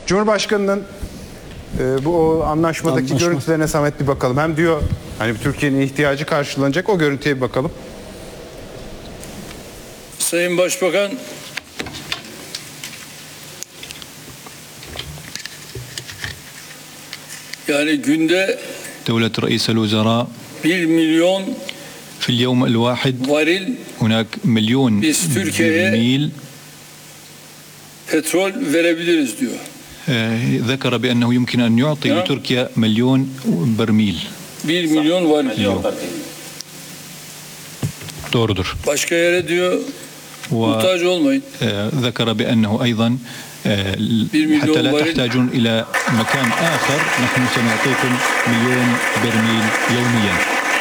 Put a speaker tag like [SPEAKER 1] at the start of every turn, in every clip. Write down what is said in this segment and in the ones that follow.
[SPEAKER 1] Cumhurbaşkanının bu anlaşmadaki görüntülerine Samet bir bakalım. Hem diyor hani Türkiye'nin ihtiyacı karşılanacak, o görüntüye bir bakalım.
[SPEAKER 2] Sayın Başbakan, yani günde
[SPEAKER 3] دولة رئيس الوزراء
[SPEAKER 2] 1 milyon
[SPEAKER 3] في اليوم الواحد
[SPEAKER 2] varil
[SPEAKER 3] هناك مليون
[SPEAKER 2] Biz Türkiye'ye
[SPEAKER 3] برميل
[SPEAKER 2] petrol verebiliriz diyor.
[SPEAKER 3] ذكر بأنه يمكن أن يعطي
[SPEAKER 2] نعم.
[SPEAKER 3] لتركيا مليون برميل.
[SPEAKER 2] 1 milyon varil.
[SPEAKER 3] doğrudur.
[SPEAKER 2] Başka yere diyor muhtaç olmayın.
[SPEAKER 3] وذكر بأنه أيضا حتى لا تحتاجون إلى مكان آخر نحن سنعطيكم مليون برميل يوميا.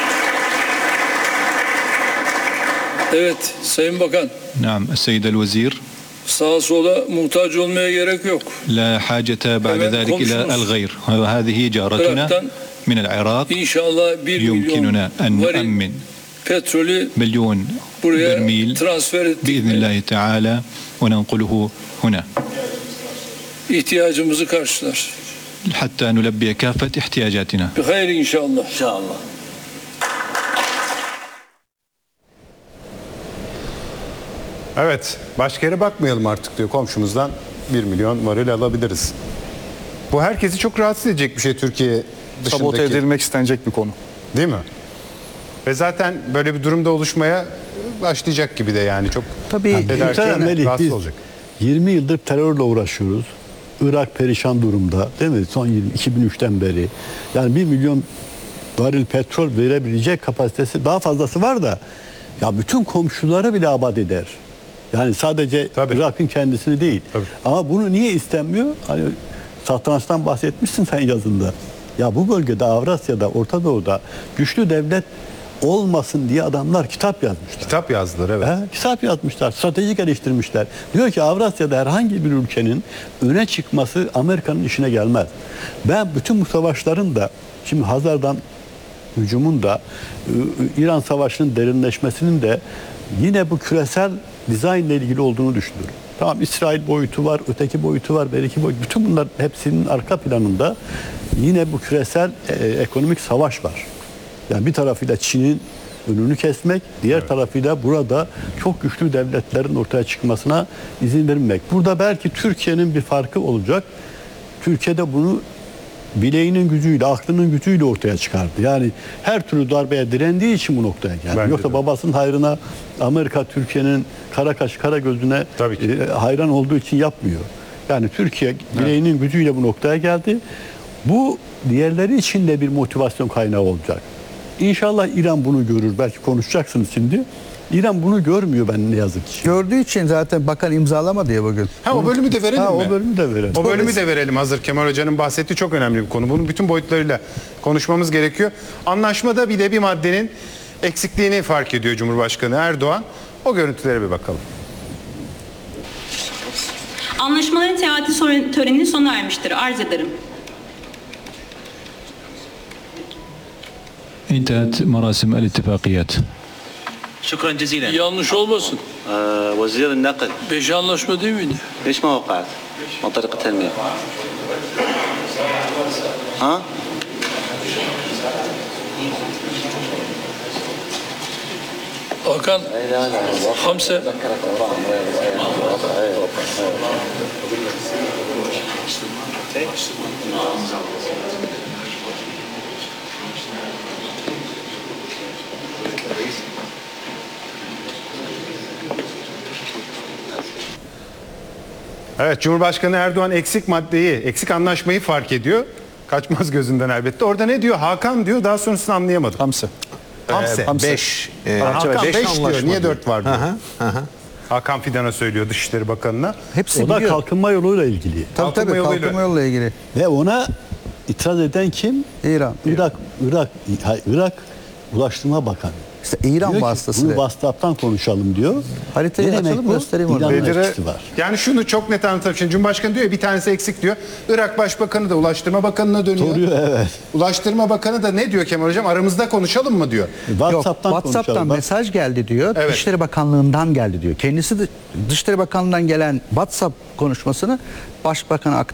[SPEAKER 2] Evet Sayın Bakan.
[SPEAKER 3] نعم السيد الوزير.
[SPEAKER 2] Sağa sola muhtaç olmaya gerek yok.
[SPEAKER 3] لا حاجة بعد ذلك إلى الغير. هذه جارتنا من العراق.
[SPEAKER 2] İnşallah 1
[SPEAKER 3] يمكننا أن
[SPEAKER 2] milyon varil
[SPEAKER 3] نؤمن
[SPEAKER 2] petrolü
[SPEAKER 3] مليون
[SPEAKER 2] buraya
[SPEAKER 3] برميل
[SPEAKER 2] transfer
[SPEAKER 3] بإذن
[SPEAKER 2] ettik.
[SPEAKER 3] الله تعالى وننقله هنا
[SPEAKER 2] İhtiyacımızı karşılar.
[SPEAKER 3] حتى نلبي كافة احتياجاتنا.
[SPEAKER 2] Hayır inşallah. İnşallah.
[SPEAKER 1] Evet, başka yere bakmayalım artık diyor, komşumuzdan 1 milyon varil alabiliriz. Bu herkesi çok rahatsız edecek bir şey, Türkiye dışındaki.
[SPEAKER 4] Sabote edilmek istenecek bir konu.
[SPEAKER 1] Değil mi? Ve zaten böyle bir durumda oluşmaya başlayacak gibi de, yani çok
[SPEAKER 5] Tabii
[SPEAKER 1] rahatsız
[SPEAKER 5] biz
[SPEAKER 1] olacak.
[SPEAKER 5] 20 yıldır terörle uğraşıyoruz. Irak perişan durumda, değil mi? Son 2003'ten beri. Yani 1 milyon varil petrol verebilecek kapasitesi, daha fazlası var da ya bütün komşuları bile abad eder. Yani sadece Irak'ın kendisini değil.
[SPEAKER 1] Tabii.
[SPEAKER 5] Ama bunu niye istenmiyor? Hani satrançtan bahsetmişsin sen yazında. Ya bu bölgede, Avrasya'da, Orta Doğu'da güçlü devlet olmasın diye adamlar kitap yazmışlar.
[SPEAKER 1] Kitap yazdılar, evet.
[SPEAKER 5] Kitap yazmışlar, strateji geliştirmişler. Diyor ki Avrasya'da herhangi bir ülkenin öne çıkması Amerika'nın işine gelmez. Ben bütün bu savaşların da, şimdi Hazar'dan hücumun da, İran Savaşı'nın derinleşmesinin de yine bu küresel dizaynla ilgili olduğunu düşünüyorum. Tamam, İsrail boyutu var, öteki boyutu var, belki boyutu. Bütün bunlar hepsinin arka planında yine bu küresel ekonomik savaş var. Yani bir tarafıyla Çin'in önünü kesmek, diğer tarafıyla burada çok güçlü devletlerin ortaya çıkmasına izin vermek. Burada belki Türkiye'nin bir farkı olacak. Türkiye'de bunu bileğinin gücüyle, aklının gücüyle ortaya çıkardı. Yani her türlü darbeye direndiği için bu noktaya geldi.
[SPEAKER 1] Bence
[SPEAKER 5] Yoksa
[SPEAKER 1] de.
[SPEAKER 5] babasının hayrına Amerika Türkiye'nin kara kaş kara gözüne hayran olduğu için yapmıyor. Yani Türkiye bileğinin gücüyle bu noktaya geldi. Bu diğerleri için de bir motivasyon kaynağı olacak. İnşallah İran bunu görür. Belki konuşacaksınız şimdi. İran bunu görmüyor, ben ne yazık ki.
[SPEAKER 6] Gördüğü için zaten bakan imzalama diye bugün.
[SPEAKER 1] O bölümü de verelim mi?
[SPEAKER 5] O bölümü de verelim.
[SPEAKER 1] O bölümü de verelim, hazır Kemal Hoca'nın bahsettiği çok önemli bir konu. Bunun bütün boyutlarıyla konuşmamız gerekiyor. Anlaşmada bir de bir maddenin eksikliğini fark ediyor Cumhurbaşkanı Erdoğan. O görüntülere bir bakalım.
[SPEAKER 7] Anlaşmaların teati töreni sona ermiştir. Arz ederim.
[SPEAKER 3] انتهت مراسم الاتفاقيات.
[SPEAKER 8] شكرا جزيلا.
[SPEAKER 2] Yanlış olmasın.
[SPEAKER 8] وزير النقل
[SPEAKER 2] 5 anlaşma değil miydi?
[SPEAKER 8] ليش ما وقعت من طريق التنمية؟ ها؟
[SPEAKER 2] Hakan, Hamse.
[SPEAKER 1] Evet, Cumhurbaşkanı Erdoğan eksik anlaşmayı fark ediyor. Kaçmaz gözünden elbette. Orada ne diyor? Hakan diyor, daha sonrasını anlayamadım.
[SPEAKER 4] Hamse.
[SPEAKER 1] Hamse.
[SPEAKER 4] 5.
[SPEAKER 1] Hakan 5 diyor.
[SPEAKER 6] anlaşma
[SPEAKER 1] Niye
[SPEAKER 6] diyor.
[SPEAKER 1] 4 var diyor. Hakan Fidan'a söylüyor, Dışişleri Bakanı'na.
[SPEAKER 6] Hepsi
[SPEAKER 5] O da
[SPEAKER 6] biliyor.
[SPEAKER 5] kalkınma yoluyla ilgili.
[SPEAKER 6] Tabii
[SPEAKER 1] kalkınma yoluyla.
[SPEAKER 6] kalkınma yoluyla ilgili.
[SPEAKER 5] Ve ona itiraz eden kim?
[SPEAKER 6] İran.
[SPEAKER 5] Irak Ulaştırma Bakanı.
[SPEAKER 6] İşte İran
[SPEAKER 5] Diyor ki,
[SPEAKER 6] vasıtasıyla.
[SPEAKER 5] bunu WhatsApp'tan konuşalım diyor.
[SPEAKER 6] Haritayı
[SPEAKER 5] Ne demek
[SPEAKER 6] açalım,
[SPEAKER 5] bu?
[SPEAKER 6] göstereyim onu.
[SPEAKER 5] İran'la
[SPEAKER 1] Bedir'e-
[SPEAKER 5] ilişkisi var.
[SPEAKER 1] Yani şunu çok net anlatayım. Şimdi Cumhurbaşkanı diyor ya, bir tanesi eksik diyor. Irak Başbakanı da Ulaştırma Bakanı'na dönüyor.
[SPEAKER 5] Soruyor, evet.
[SPEAKER 1] Ulaştırma Bakanı da ne diyor Kemal Hocam? Aramızda konuşalım mı diyor.
[SPEAKER 6] WhatsApp'tan
[SPEAKER 5] konuşalım. Bak,
[SPEAKER 6] mesaj geldi diyor.
[SPEAKER 1] Evet.
[SPEAKER 6] Dışişleri Bakanlığı'ndan geldi diyor. Kendisi de Dışişleri Bakanlığı'ndan gelen WhatsApp konuşmasını Başbakan'a